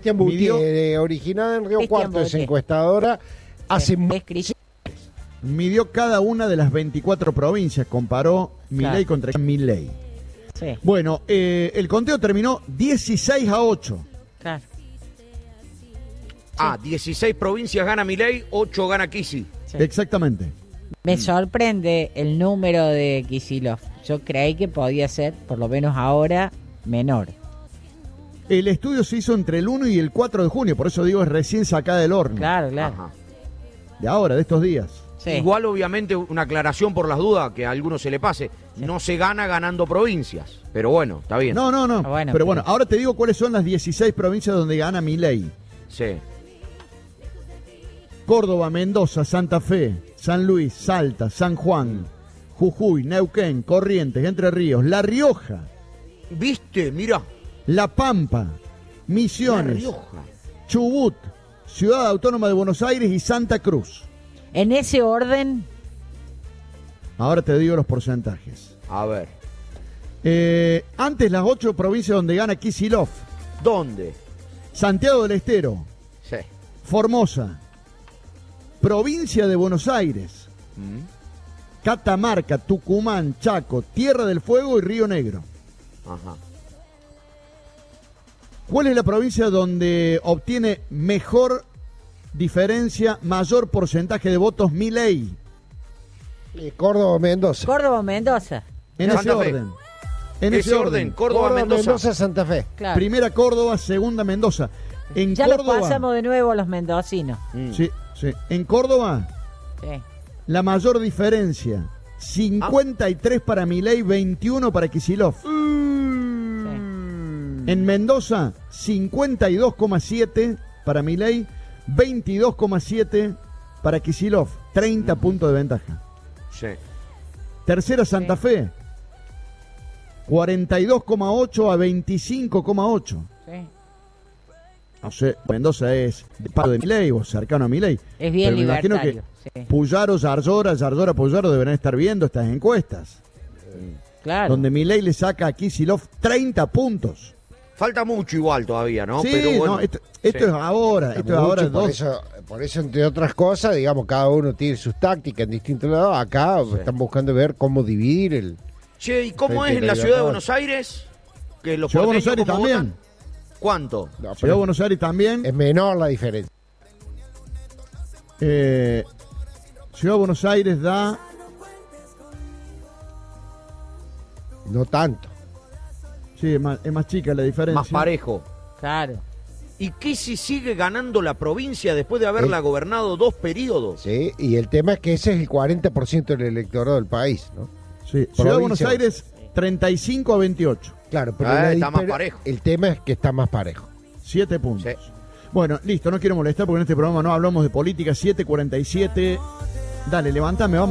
Cristian Boutier, originada en Río Cuarto, es encuestadora. Hace midió cada una de las 24 provincias, comparó Milei contra Milei. Sí. Bueno, el conteo terminó 16-8. Claro. 16 provincias gana Milei, 8 gana Kicillof. Sí. Exactamente. Me sorprende el número de Kicillof. Yo creí que podía ser, por lo menos ahora, menor. El estudio se hizo entre el 1 y el 4 de junio, por eso digo, es recién sacada del horno. Claro, claro. Ajá. De ahora, de estos días. Sí. Igual, obviamente, una aclaración por las dudas, que a alguno se le pase. Sí. No se gana ganando provincias. Pero bueno, está bien. No. Pero bueno, ahora te digo cuáles son las 16 provincias donde gana Milei. Sí. Córdoba, Mendoza, Santa Fe, San Luis, Salta, San Juan, Jujuy, Neuquén, Corrientes, Entre Ríos, La Rioja. ¿Viste? Mirá. La Pampa, Misiones, La Rioja. Chubut, Ciudad Autónoma de Buenos Aires y Santa Cruz. En ese orden, Ahora te digo los porcentajes. A ver. Antes las 8 provincias donde gana Kicillof: ¿Dónde? Santiago del Estero, Sí. Formosa, Provincia de Buenos Aires, Catamarca, Tucumán, Chaco, Tierra del Fuego y Río Negro. Ajá. ¿Cuál es la provincia donde obtiene mejor diferencia, mayor porcentaje de votos Milei? Córdoba, Mendoza. Córdoba, Mendoza. En Santa ese Fe. orden. En Ese orden. Córdoba, Mendoza. Santa Fe. Claro. Primera Córdoba, segunda Mendoza. En Ya Córdoba, los pasamos de nuevo a los mendocinos. Sí. En Córdoba, Sí. la mayor diferencia: 53 para Milei, 21 para Kicillof. En Mendoza, 52,7 para Milei, 22,7 para Kicillof. 30 puntos de ventaja. Sí. Tercera, Santa Fe, 42,8 a 25,8. Sí. No sé, Mendoza es de paro de Milei o cercano a Milei. Es bien Pero me imagino libertario. que Sí. Puyaro, Zarzora, Puyaro deberán estar viendo estas encuestas. Claro. Donde Milei le saca a Kicillof 30 puntos. Falta mucho igual todavía, ¿no? Sí, Pero bueno, no, esto es ahora. Esto es ahora Por eso, entre otras cosas, digamos, cada uno tiene sus tácticas en distintos lados. Acá están buscando ver cómo dividir el... Che, ¿y cómo Frente es en la Libertador. ciudad de Buenos Aires? Que los Ciudad de Buenos porteños, Aires ¿cómo también. votan? ¿Cuánto? No, Ciudad de pero Buenos Aires también. es menor la diferencia. Ciudad de Buenos Aires da... No tanto. Sí, es más chica la diferencia. Más parejo. Claro. ¿Y qué si sigue ganando la provincia después de haberla gobernado 2 periodos? Sí, y el tema es que ese es el 40% del electorado del país, ¿no? Sí. Ciudad de Buenos Provincia. Aires, 35 a 28. Claro, pero Está más parejo. el tema es que está más parejo. 7 puntos. Sí. Bueno, listo, no quiero molestar porque en este programa no hablamos de política. 7:47. Dale, levantame, vamos.